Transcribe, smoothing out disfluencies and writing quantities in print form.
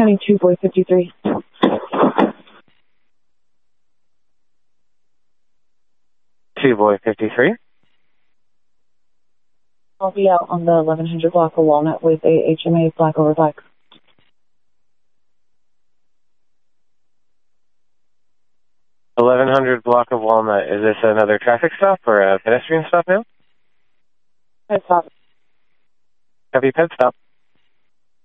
County 2, boy 53. Two boy 53. I'll be out on the 1100 block of Walnut with a HMA black over black. 1100 block of Walnut. Is this another traffic stop or a pedestrian stop now? Ped stop. Copy, ped stop.